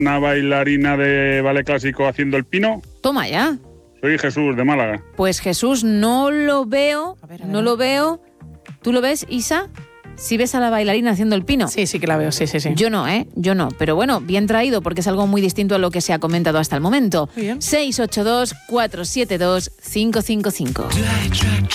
una bailarina de ballet clásico haciendo el pino? Toma ya. Soy Jesús, de Málaga. Pues Jesús, no lo veo. No lo veo. ¿Tú lo ves, Isa? ¿Sí ves a la bailarina haciendo el pino? Sí que la veo, sí. Yo no, yo no. Pero bueno, bien traído, porque es algo muy distinto a lo que se ha comentado hasta el momento. 682-472-555.